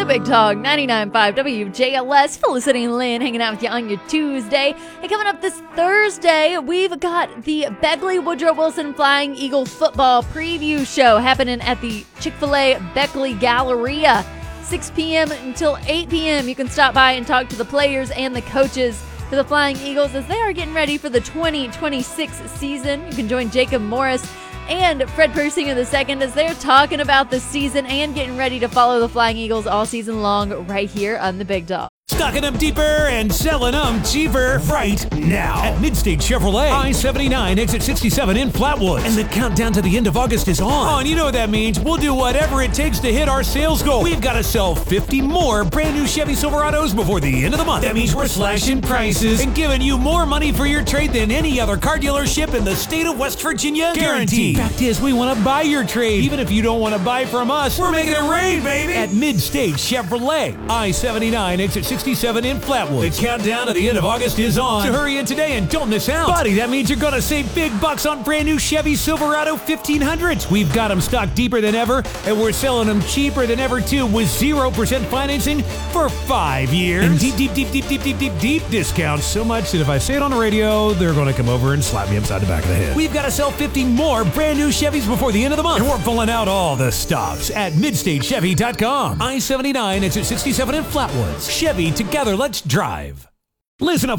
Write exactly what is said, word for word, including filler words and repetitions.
The Big Dog, ninety-nine point five W J L S. Felicity and Lynn hanging out with you on your Tuesday. Hey, coming up this Thursday, we've got the Beckley Woodrow Wilson Flying Eagle football preview show happening at the Chick-fil-A Beckley Galleria. six p.m. until eight p.m. You can stop by and talk to the players and the coaches for the Flying Eagles as they are getting ready for the twenty twenty-six season. You can join Jacob Morris and Fred Persinger the second as they're talking about the season and getting ready to follow the Flying Eagles all season long right here on The Big Dog. Stocking them deeper and selling them cheaper right now at Midstate Chevrolet, I seventy-nine, exit sixty-seven in Flatwoods. And the countdown to the end of August is on. Oh, and you know what that means. We'll do whatever it takes to hit our sales goal. We've got to sell fifty more brand new Chevy Silverados before the end of the month. That means we're slashing prices and giving you more money for your trade than any other car dealership in the state of West Virginia. Guaranteed. Fact is, we want to buy your trade. Even if you don't want to buy from us, we're making it rain, baby. At Midstate Chevrolet, I seventy-nine, exit sixty-seven in Flatwoods. The countdown to the end of August is on. So hurry in today and don't miss out. Buddy, that means you're going to save big bucks on brand new Chevy Silverado fifteen hundreds. We've got them stocked deeper than ever, and we're selling them cheaper than ever, too, with zero percent financing for five years. And deep, deep, deep, deep, deep, deep, deep, deep discounts. So much that if I say it on the radio, they're going to come over and slap me upside the back of the head. We've got to sell fifty more brand new Chevys before the end of the month. And we're pulling out all the stops at midstate chevy dot com. I seventy-nine, exit sixty-seven in Flatwoods. Chevy, together, let's drive. Listen up,